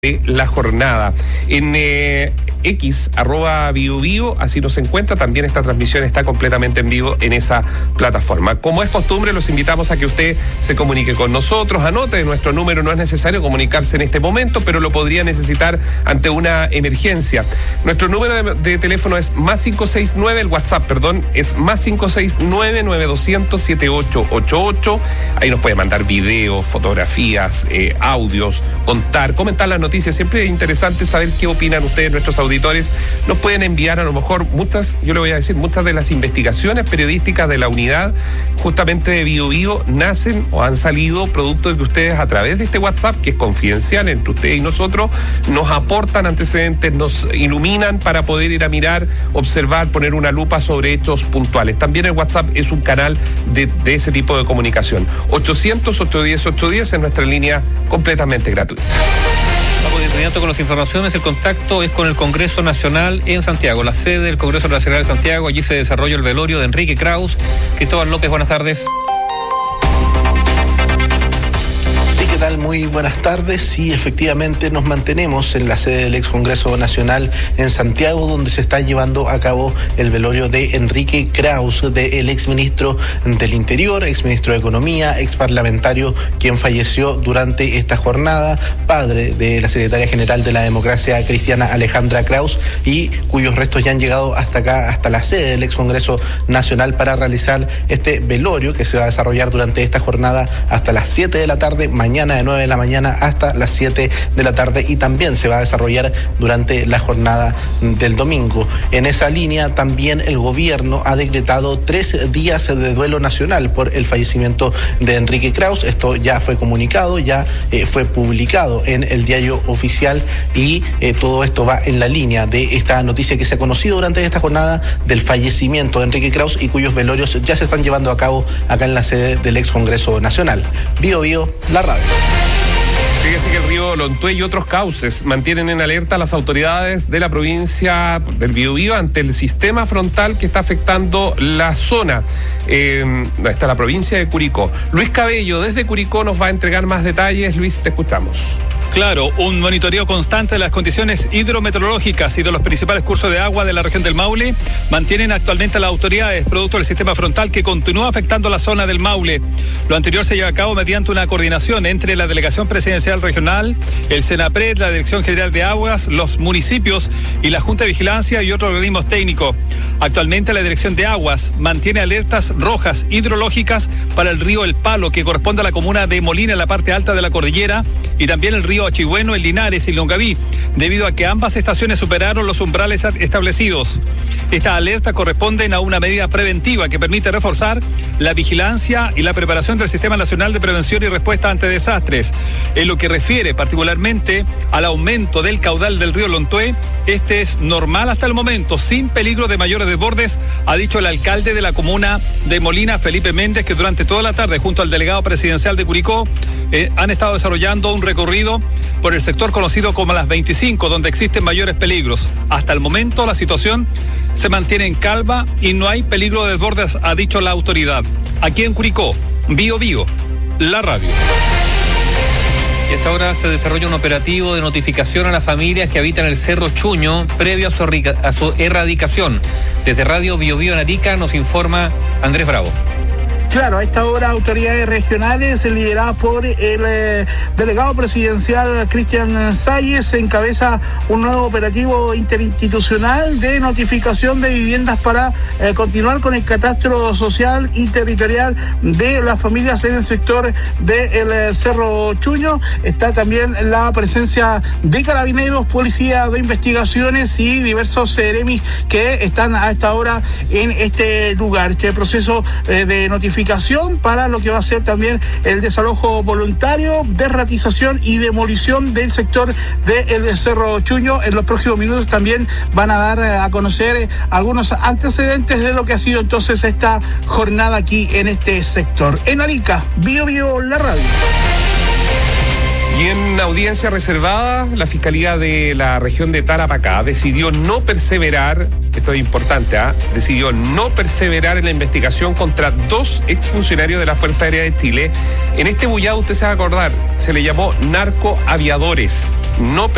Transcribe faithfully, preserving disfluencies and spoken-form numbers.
de la jornada. En eh, X, arroba Bio Bio, así nos encuentra. También esta transmisión está completamente en vivo en esa plataforma. Como es costumbre, los invitamos a que usted se comunique con nosotros. Anote nuestro número, no es necesario comunicarse en este momento, pero lo podría necesitar ante una emergencia. Nuestro número de, de teléfono es más cinco seis nueve, el WhatsApp, perdón, es más cinco seis nueve, nueve dos cero cero, siete ocho ocho ocho. Ahí nos puede mandar videos, fotografías, eh, audios, contar, comentar las noticias. Siempre es interesante saber qué opinan ustedes, nuestros auditores. Nos pueden enviar a lo mejor muchas, yo le voy a decir, muchas de las investigaciones periodísticas de la unidad justamente de Bio Bio nacen o han salido producto de que ustedes a través de este WhatsApp, que es confidencial entre ustedes y nosotros, nos aportan antecedentes, nos iluminan para poder ir a mirar, observar, poner una lupa sobre hechos puntuales. También el WhatsApp es un canal de, de ese tipo de comunicación. ochocientos, ochocientos diez, ochocientos diez es nuestra línea completamente gratuita. Vamos de inmediato con las informaciones. El contacto es con el Congreso Nacional en Santiago, la sede del Congreso Nacional de Santiago. Allí se desarrolla el velorio de Enrique Krauss. Cristóbal López, buenas tardes. ¿Qué tal? Muy buenas tardes. Sí, efectivamente nos mantenemos en la sede del ex Congreso Nacional en Santiago, donde se está llevando a cabo el velorio de Enrique Krauss, del ex ministro del Interior, ex ministro de Economía, ex parlamentario, quien falleció durante esta jornada, padre de la secretaria general de la Democracia Cristiana, Alejandra Krauss, y cuyos restos ya han llegado hasta acá, hasta la sede del ex Congreso Nacional, para realizar este velorio que se va a desarrollar durante esta jornada hasta las siete de la tarde, mañana de nueve de la mañana hasta las siete de la tarde, y también se va a desarrollar durante la jornada del domingo. En esa línea también el gobierno ha decretado tres días de duelo nacional por el fallecimiento de Enrique Krauss. Esto ya fue comunicado, ya eh, fue publicado en el diario oficial, y eh, todo esto va en la línea de esta noticia que se ha conocido durante esta jornada del fallecimiento de Enrique Krauss, y cuyos velorios ya se están llevando a cabo acá en la sede del ex Congreso Nacional. Bio Bio, la radio. Fíjese que el río Lontué y otros cauces mantienen en alerta a las autoridades de la provincia del Biobío ante el sistema frontal que está afectando la zona. Eh, está la provincia de Curicó. Luis Cabello desde Curicó nos va a entregar más detalles. Luis, te escuchamos. Claro, un monitoreo constante de las condiciones hidrometeorológicas y de los principales cursos de agua de la región del Maule mantienen actualmente las autoridades producto del sistema frontal que continúa afectando la zona del Maule. Lo anterior se lleva a cabo mediante una coordinación entre la Delegación Presidencial Regional, el SENAPRED, la Dirección General de Aguas, los municipios y la Junta de Vigilancia y otros organismos técnicos. Actualmente la Dirección de Aguas mantiene alertas rojas hidrológicas para el río El Palo, que corresponde a la comuna de Molina, en la parte alta de la cordillera, y también el río Achigüeno en Linares y Longaví, debido a que ambas estaciones superaron los umbrales establecidos. Estas alertas corresponden a una medida preventiva que permite reforzar la vigilancia y la preparación del Sistema Nacional de Prevención y Respuesta ante Desastres. En lo que refiere particularmente al aumento del caudal del río Lontué, este es normal hasta el momento, sin peligro de mayores desbordes, ha dicho el alcalde de la comuna de Molina, Felipe Méndez, que durante toda la tarde, junto al delegado presidencial de Curicó, eh, han estado desarrollando un recorrido por el sector conocido como las veinticinco, donde existen mayores peligros. Hasta el momento la situación se mantiene en calma y no hay peligro de desbordes, ha dicho la autoridad. Aquí en Curicó, Bio Bio, la radio. Y hasta ahora se desarrolla un operativo de notificación a las familias que habitan el Cerro Chuño previo a su, a su erradicación. Desde Radio Bio Bio en Arica nos informa Andrés Bravo. Claro, a esta hora autoridades regionales lideradas por el eh, delegado presidencial Cristian Salles encabeza un nuevo operativo interinstitucional de notificación de viviendas para eh, continuar con el catastro social y territorial de las familias en el sector del de Cerro Chuño. Está también la presencia de carabineros, policía de investigaciones y diversos seremis que están a esta hora en este lugar. Este proceso eh, de notificación para lo que va a ser también el desalojo voluntario, derratización y demolición del sector del Cerro Chuño. En los próximos minutos también van a dar a conocer algunos antecedentes de lo que ha sido entonces esta jornada aquí en este sector. En Arica, Bio Bio, la radio. Y en audiencia reservada, la Fiscalía de la región de Tarapacá decidió no perseverar, esto es importante, ¿ah? ¿eh? decidió no perseverar en la investigación contra dos exfuncionarios de la Fuerza Aérea de Chile. En este bullado, usted se va a acordar, se le llamó narcoaviadores. No